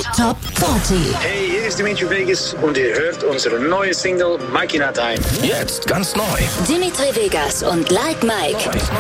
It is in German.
Top 40. Hey, hier ist Dimitri Vegas und ihr hört unsere neue Single Makina Time. Jetzt ganz neu. Dimitri Vegas und Like Mike.